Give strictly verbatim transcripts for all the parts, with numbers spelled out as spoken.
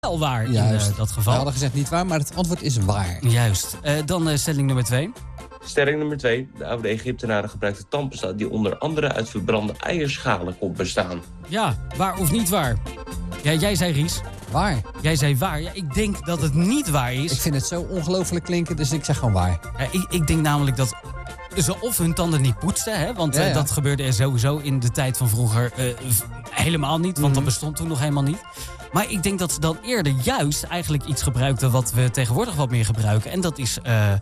wel waar Juist. in uh, dat geval. We hadden gezegd niet waar, maar het antwoord is waar. Juist. Uh, dan uh, stelling nummer twee. Stelling nummer twee. De oude Egyptenaren gebruikten tandpasta die onder andere uit verbrande eierschalen kon bestaan. Ja, waar of niet waar? Ja, jij zei Ries. Waar. Jij zei waar. Ja, ik denk dat het niet waar is. Ik vind het zo ongelooflijk klinken, dus ik zeg gewoon waar. Ja, ik, ik denk namelijk dat ze of hun tanden niet poetsten, hè, want ja, ja. Uh, dat gebeurde er sowieso in de tijd van vroeger uh, helemaal niet, want mm-hmm. dat bestond toen nog helemaal niet. Maar ik denk dat ze dan eerder juist eigenlijk iets gebruikten wat we tegenwoordig wat meer gebruiken. En dat is uh,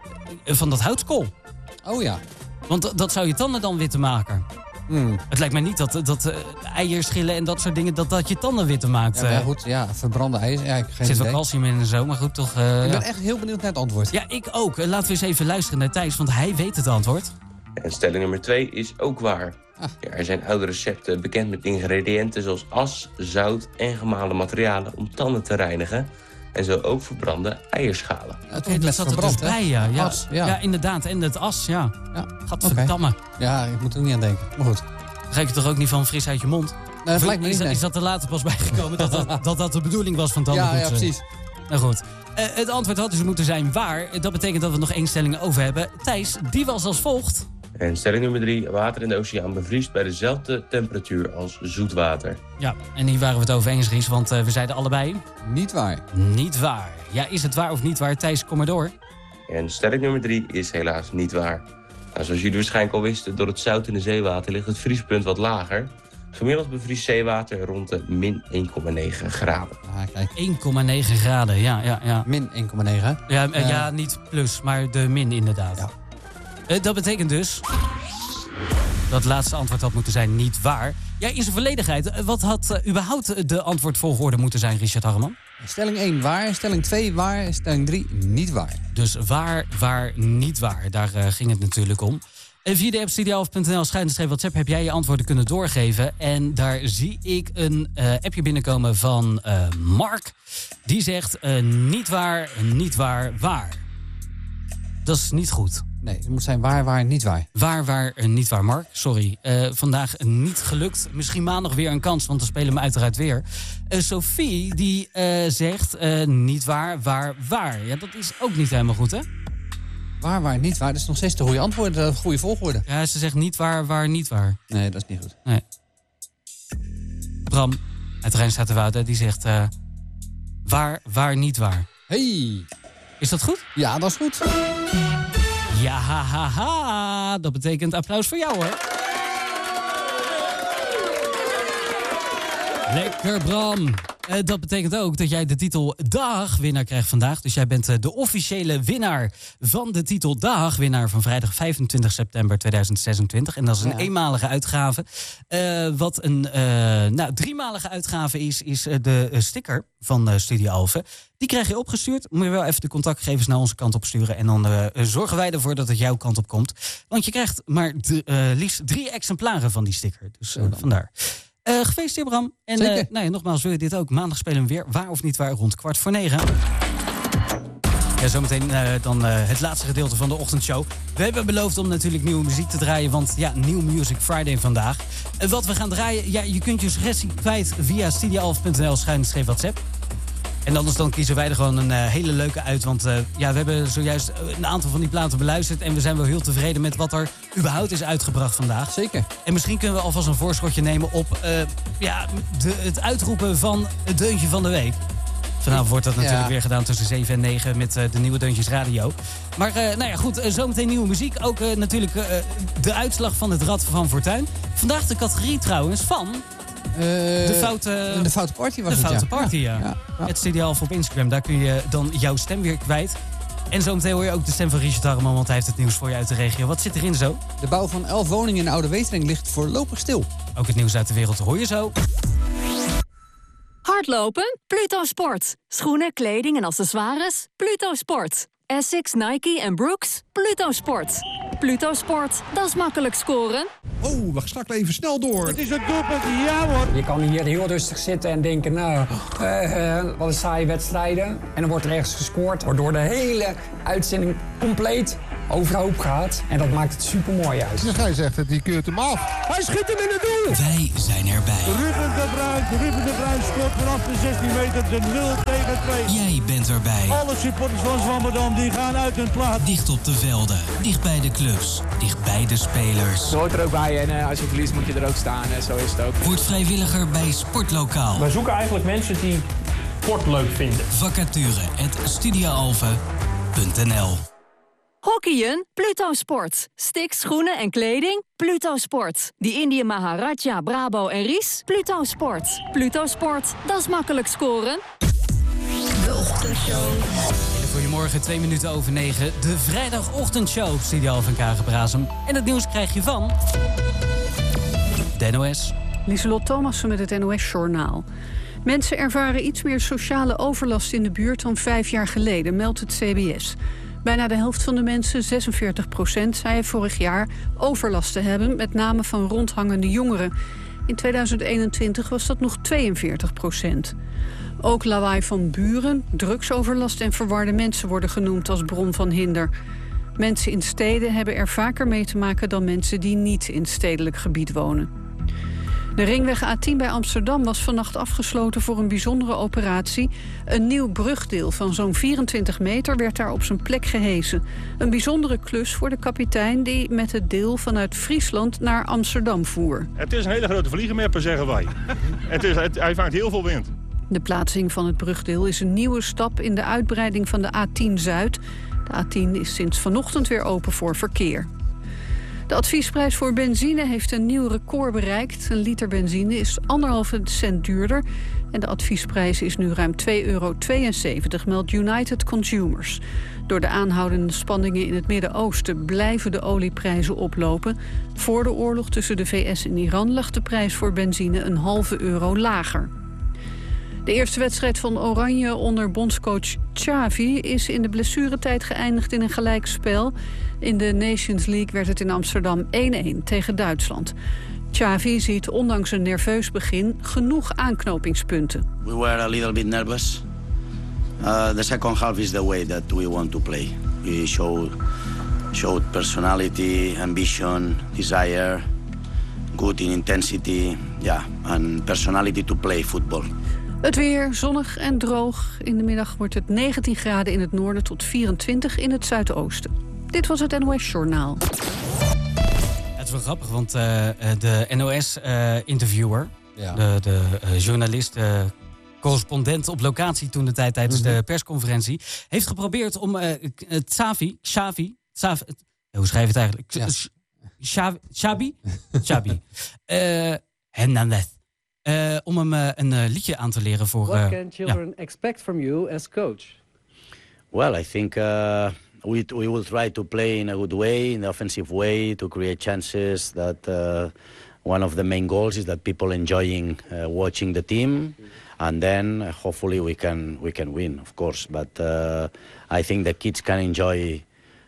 van dat houtskool. Oh ja. Want dat zou je tanden dan witter maken. Mm. Het lijkt mij niet dat, dat uh, eierschillen en dat soort dingen, dat dat je tanden witter maakt. Ja, maar goed, ja, verbrande ijs. Ja, ik er zit wel calcium in en zo, maar goed toch. Uh, ik ben ja. echt heel benieuwd naar het antwoord. Ja, ik ook. Uh, laten we eens even luisteren naar Thijs, want hij weet het antwoord. En stelling nummer twee is ook waar. Ah. Ja, er zijn oude recepten bekend met ingrediënten zoals as, zout en gemalen materialen om tanden te reinigen. En zo ook verbrande eierschalen. Oké, okay, dat zat er dus bij, ja. Ja. As, ja. ja, inderdaad. En het as, ja. ja. Gadverdamme. Okay. Ja, ik moet er niet aan denken. Maar goed. Dan ga je toch ook niet van fris uit je mond? Nee, dat is, is, dat, is dat er later pas bijgekomen dat dat, dat dat de bedoeling was van tandenpoetsen? Ja, ja, precies. Nou goed. Uh, het antwoord had dus moeten zijn waar. Dat betekent dat we nog één stelling over hebben. Thijs, die was als volgt. En stelling nummer drie. Water in de oceaan bevriest bij dezelfde temperatuur als zoetwater. Ja, en hier waren we het over eens, Ries, want uh, we zeiden allebei... Niet waar. Niet waar. Ja, is het waar of niet waar? Thijs, kom maar door. En stelling nummer drie is helaas niet waar. Nou, zoals jullie waarschijnlijk al wisten, door het zout in de zeewater ligt het vriespunt wat lager. Gemiddeld bevriest zeewater rond de min één komma negen graden. Ah, kijk. één komma negen graden, ja, ja, ja. Min één komma negen? Ja, uh, ja, niet plus, maar de min inderdaad. Ja. Uh, dat betekent dus dat het laatste antwoord had moeten zijn niet waar. Ja, in zijn volledigheid, uh, wat had uh, überhaupt de antwoordvolgorde moeten zijn, Richard Harreman? Stelling één waar, stelling twee waar, stelling drie niet waar. Dus waar, waar, niet waar. Daar uh, ging het natuurlijk om. En via de app studio elf punt n l schuine WhatsApp heb jij je antwoorden kunnen doorgeven. En daar zie ik een uh, appje binnenkomen van uh, Mark. Die zegt uh, niet waar, niet waar, waar. Dat is niet goed. Nee, het moet zijn waar, waar, niet waar. Waar, waar, niet waar, Mark. Sorry. Uh, vandaag niet gelukt. Misschien maandag weer een kans, want dan spelen we uiteraard weer. Uh, Sophie, die uh, zegt uh, niet waar, waar, waar. Ja, dat is ook niet helemaal goed, hè? Waar, waar, niet waar. Dat is nog steeds de goede antwoord, de goede volgorde. Ja, ze zegt niet waar, waar, niet waar. Nee, dat is niet goed. Nee. Bram, uit Rijnstatenwoude, die zegt uh, waar, waar, niet waar. Hey. Is dat goed? Ja, dat is goed. Ja, ha, ha, ha. Dat betekent applaus voor jou, hoor. Lekker, Bram. Uh, dat betekent ook dat jij de titel Dagwinnaar krijgt vandaag. Dus jij bent uh, de officiële winnaar van de titel Dagwinnaar van vrijdag vijfentwintig september tweeduizend zesentwintig. En dat is een ja. eenmalige uitgave. Uh, wat een uh, nou, driemalige uitgave is, is uh, de uh, sticker van uh, Studio Alphen. Die krijg je opgestuurd. Moet je wel even de contactgegevens naar onze kant op sturen. En dan uh, zorgen wij ervoor dat het jouw kant op komt. Want je krijgt maar d- uh, liefst drie exemplaren van die sticker. Dus uh, vandaar. Uh, gefeliciteerd, Bram. En uh, nou ja, nogmaals, wil je dit ook? Maandag spelen we weer, waar of niet waar, rond kwart voor negen. Ja, zometeen uh, dan uh, het laatste gedeelte van de ochtendshow. We hebben beloofd om natuurlijk nieuwe muziek te draaien, want ja, New Music Friday vandaag. Uh, wat we gaan draaien, ja, je kunt je suggestie kwijt via studio elf punt n l schuine WhatsApp. En anders dan kiezen wij er gewoon een uh, hele leuke uit. Want uh, ja, we hebben zojuist een aantal van die platen beluisterd. En we zijn wel heel tevreden met wat er überhaupt is uitgebracht vandaag. Zeker. En misschien kunnen we alvast een voorschotje nemen op uh, ja, de, het uitroepen van het deuntje van de week. Vanavond wordt dat natuurlijk ja. weer gedaan tussen zeven en negen met uh, de nieuwe Deuntjes Radio. Maar uh, nou ja, goed, uh, zometeen nieuwe muziek. Ook uh, natuurlijk uh, de uitslag van het Rad van Fortuin. Vandaag de categorie trouwens van... Uh, de foute, de foute party was de het, foute ja. party, ja. ja. ja. Het Studio Alphen op Instagram, daar kun je dan jouw stem weer kwijt. En zometeen hoor je ook de stem van Richard Harreman, want hij heeft het nieuws voor je uit de regio. Wat zit erin zo? De bouw van elf woningen in de Oude Wetering ligt voorlopig stil. Ook het nieuws uit de wereld hoor je zo. Hardlopen? Pluto Sport. Schoenen, kleding en accessoires? Pluto Sport. Essex, Nike en Brooks? Pluto Sport. Pluto Sport, dat is makkelijk scoren. Oh, we schakelen even snel door. Het is een doelpunt, ja hoor. Je kan hier heel rustig zitten en denken, nou, uh, uh, wat een saaie wedstrijden. En dan wordt er ergens gescoord, waardoor de hele uitzending compleet overhoop gaat. En dat maakt het super mooi uit. En Gij zegt het, die keurt hem af. Hij schiet hem in het doel! Wij zijn erbij. Ruben de Bruin, Ruben de Bruin scoort vanaf de zestien meter de nul tegen twee. Jij bent erbij. Alle supporters van Zwammerdam die gaan uit hun plaats. Dicht op de velden, dicht bij de clubs, dicht bij de spelers. Je hoort er ook bij en uh, als je verliest moet je er ook staan. En zo is het ook. Word vrijwilliger bij Sportlokaal. Wij zoeken eigenlijk mensen die sport leuk vinden. Vacature at studiaalve punt n l. Hockeyen? Pluto Sport. Sticks, schoenen en kleding? Pluto Sport. Die Indië Maharaja, Brabo en Ries? Pluto Sport. Pluto Sport, dat is makkelijk scoren. De ochtendshow. Goedemorgen, twee minuten over negen. De vrijdagochtendshow, Studio van Kagenbrasem. En het nieuws krijg je van... de N O S. Lieselot Thomassen met het N O S-journaal. Mensen ervaren iets meer sociale overlast in de buurt dan vijf jaar geleden, meldt het C B S. Bijna de helft van de mensen, zesenveertig procent, zei vorig jaar overlast te hebben, met name van rondhangende jongeren. In tweeduizend eenentwintig was dat nog tweeënveertig procent. Ook lawaai van buren, drugsoverlast en verwarde mensen worden genoemd als bron van hinder. Mensen in steden hebben er vaker mee te maken dan mensen die niet in stedelijk gebied wonen. De ringweg A tien bij Amsterdam was vannacht afgesloten voor een bijzondere operatie. Een nieuw brugdeel van zo'n vierentwintig meter werd daar op zijn plek gehesen. Een bijzondere klus voor de kapitein die met het deel vanuit Friesland naar Amsterdam voer. Het is een hele grote vliegenmapper, zeggen wij. het is, het, hij vangt heel veel wind. De plaatsing van het brugdeel is een nieuwe stap in de uitbreiding van de A tien Zuid. De A tien is sinds vanochtend weer open voor verkeer. De adviesprijs voor benzine heeft een nieuw record bereikt. Een liter benzine is anderhalve cent duurder. En de adviesprijs is nu ruim twee euro tweeënzeventig, meldt United Consumers. Door de aanhoudende spanningen in het Midden-Oosten blijven de olieprijzen oplopen. Voor de oorlog tussen de V S en Iran lag de prijs voor benzine een halve euro lager. De eerste wedstrijd van Oranje onder bondscoach Xavi is in de blessuretijd geëindigd in een gelijkspel. In de Nations League werd het in Amsterdam één-één tegen Duitsland. Xavi ziet ondanks een nerveus begin genoeg aanknopingspunten. We were a little bit nervous. Uh, the second half is the way that we want to play. We show, showed personality, ambition, desire, good in intensity, yeah, and personality to play football. Het weer, zonnig en droog. In de middag wordt het negentien graden in het noorden tot vierentwintig in het zuidoosten. Dit was het N O S-journaal. Het is wel grappig, want uh, de N O S-interviewer, uh, ja. de, de uh, journalist, uh, correspondent op locatie toen de tijd tijdens mm-hmm. de persconferentie, heeft geprobeerd om uh, Xavi, Xavi, Xavi, hoe schrijf je het eigenlijk? Ja. Xavi, Xabi, Xabi, uh, Hernandez. Uh, om hem uh, een uh, liedje aan te leren voor... Uh, What can children ja. expect from you as coach? Well, I think uh, we, we will try to play in a good way, in the offensive way, to create chances. That uh, one of the main goals is that people enjoying uh, watching the team. And then uh, hopefully we can, we can win, of course. But uh, I think the kids can enjoy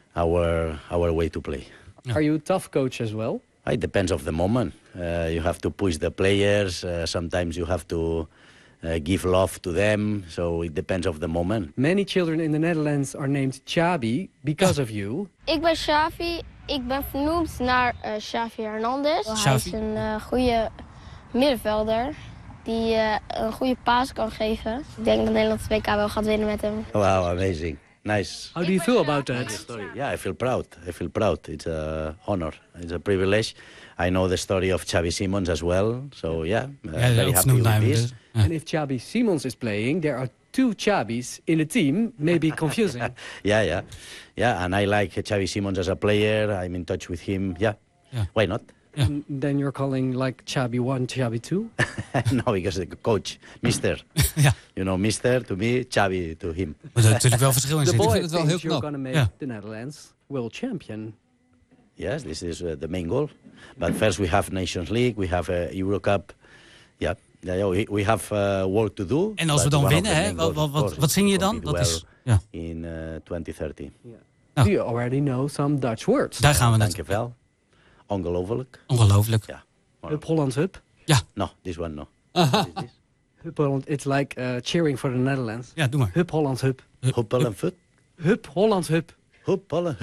our, our way to play. Yeah. Are you a tough coach as well? It depends of the moment. Uh, you have to push the players. Uh, sometimes you have to uh, give love to them. So it depends of the moment. Many children in the Netherlands are named Xabi because of you. Ik ben Xavi. Ik ben vernoemd naar uh, Xavi Hernandez. Xavi. Hij is een uh, goede middenvelder die uh, een goede paas kan geven. Ik denk dat Nederland het W K wel gaat winnen met hem. Wow, amazing. Nice. How do you feel about that? Yeah, I feel proud. I feel proud. It's an honor. It's a privilege. I know the story of Xavi Simons as well. So yeah, uh, yeah very happy with this. Yeah. And if Xavi Simons is playing, there are two Xabis in the team. Maybe confusing. yeah, yeah. Yeah, and I like Xavi Simons as a player. I'm in touch with him. Yeah, yeah. Why not? Yeah. Then you're calling like Xabi one, Xabi two? No, because the coach, mister. ja. You know, mister to me, Xavi to him. Maar er is natuurlijk wel verschil in zitten. Ik vind het wel heel knap. You're gonna make yeah. the Netherlands world champion. Yes, this is uh, the main goal. But first we have Nations League, we have a Euro Cup. Yeah, yeah we, we have uh, work to do. En als we dan winnen, hè? Wat, wat, wat, wat zing je dan? Dat is, ja. In uh, twenty thirty. Yeah. Oh. Do you already know some Dutch words? Daar gaan we naartoe. Dankjewel. Ongelooflijk. Ongelooflijk. Ja. Hup Hollands Hup? Ja. No, this one no. Uh-huh. What is this? Hup Holland, it's like uh, cheering for the Netherlands. Ja, doe maar. Hup Hollands Hup. Hup Hollands Hup. Hup Hollands Hup. Hup Hollands Hup.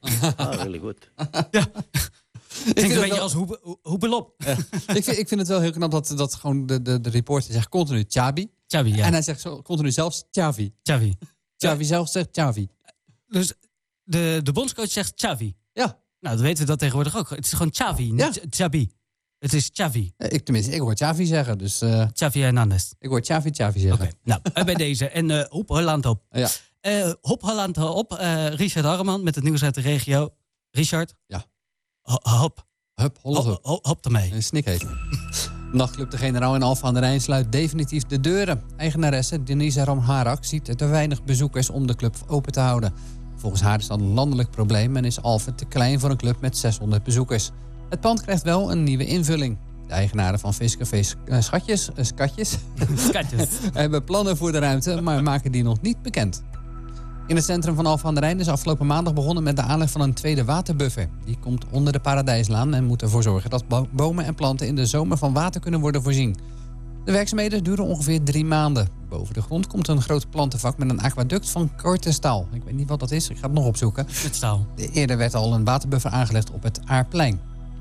Oh, really good. ja. Ik Klinkt een beetje wel... als hoep, hoepelop. Ja. ik, vind, ik vind het wel heel knap dat, dat gewoon de, de, de reporter zegt continu Xabi. Xabi, ja. En hij zegt zo continu zelfs Xavi. Xavi. Xavi zelf zegt Xavi. Dus de, de bondscoach zegt Xavi. Ja. Nou, dan weten we dat tegenwoordig ook. Het is gewoon Xavi, niet ja. Xabi. Het is Xavi. Ik, tenminste, ik hoor Xavi zeggen. Dus, uh, Xavi Hernandez. Ik hoor Xavi Xavi zeggen. Oké, okay. Nou, bij deze. En uh, hop Holland op. Ja. Uh, hop Holland op. Uh, Richard Harreman met het nieuws uit de regio. Richard? Ja. Ho hop. Hup, Holland hop. Hop, hop ermee. Een snik heet. Nachtclub De Generaal in Alphen aan de Rijn sluit definitief de deuren. Eigenaresse Denise Ramharak ziet te weinig bezoekers om de club open te houden. Volgens haar is dat een landelijk probleem en is Alphen te klein voor een club met zeshonderd bezoekers. Het pand krijgt wel een nieuwe invulling. De eigenaren van Viscafé Schatjes, uh, Skatjes, Skatjes. hebben plannen voor de ruimte, maar maken die nog niet bekend. In het centrum van Alphen aan de Rijn is afgelopen maandag begonnen met de aanleg van een tweede waterbuffer. Die komt onder de Paradijslaan en moet ervoor zorgen dat bo- bomen en planten in de zomer van water kunnen worden voorzien. De werkzaamheden duren ongeveer drie maanden. Boven de grond komt een groot plantenvak met een aquaduct van korte staal. Ik weet niet wat dat is, ik ga het nog opzoeken. Met staal. Eerder werd al een waterbuffer aangelegd op het Aarplein.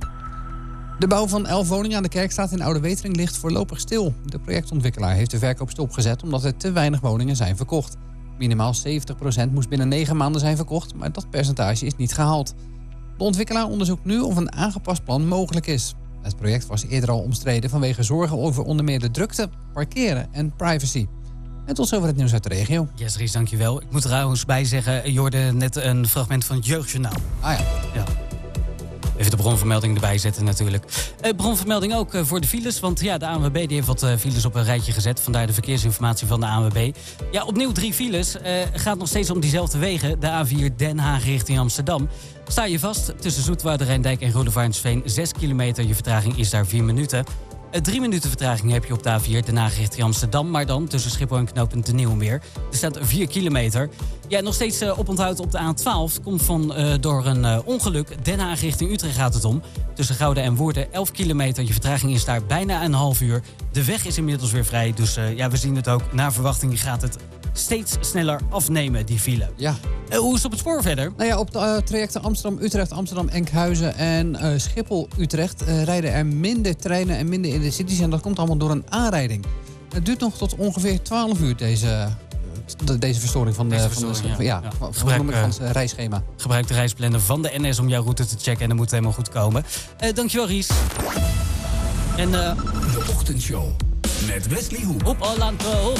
De bouw van elf woningen aan de Kerkstraat in Oude Wetering ligt voorlopig stil. De projectontwikkelaar heeft de verkoop stopgezet omdat er te weinig woningen zijn verkocht. Minimaal zeventig procent moest binnen negen maanden zijn verkocht, maar dat percentage is niet gehaald. De ontwikkelaar onderzoekt nu of een aangepast plan mogelijk is. Het project was eerder al omstreden vanwege zorgen over onder meer de drukte, parkeren en privacy. En tot zover het nieuws uit de regio. Yes, Ries, dankjewel. Ik moet er trouwens bij zeggen, je hoorde net een fragment van het Jeugdjournaal. Ah ja. Ja. Even de bronvermelding erbij zetten natuurlijk. Uh, bronvermelding ook uh, voor de files, want ja, de A N W B die heeft wat uh, files op een rijtje gezet. Vandaar de verkeersinformatie van de A N W B. Ja, opnieuw drie files. Uh, gaat nog steeds om diezelfde wegen. De A vier Den Haag richting Amsterdam. Sta je vast tussen Zoetwoude, Rijndijk en Roelevarensveen. zes kilometer, je vertraging is daar vier minuten. Uh, drie minuten vertraging heb je op de A vier Den Haag richting Amsterdam. Maar dan tussen Schiphol en knooppunt De Nieuwmeer. Er staat vier kilometer. Ja, nog steeds uh, oponthoud op de A twaalf. Komt van uh, door een uh, ongeluk. Den Haag richting Utrecht gaat het om. Tussen Gouda en Woerden elf kilometer. Je vertraging is daar bijna een half uur. De weg is inmiddels weer vrij. Dus uh, ja, we zien het ook. Naar verwachting gaat het steeds sneller afnemen, die file. Ja. Uh, hoe is het op het spoor verder? Nou ja, op de uh, trajecten Amsterdam-Utrecht, Amsterdam-Enkhuizen en uh, Schiphol-Utrecht uh, rijden er minder treinen en minder intercities. En dat komt allemaal door een aanrijding. Het duurt nog tot ongeveer twaalf uur deze, uh, deze verstoring van de, deze van de, verstoring, van, ja. Ja, ja. van, Gebruik, van het uh, reisschema. Gebruik de reisplanner van de N S om jouw route te checken en dan moet het helemaal goed komen. Uh, dankjewel, Ries. En, uh, de ochtendshow met Wesley Hoep. Op Holland op.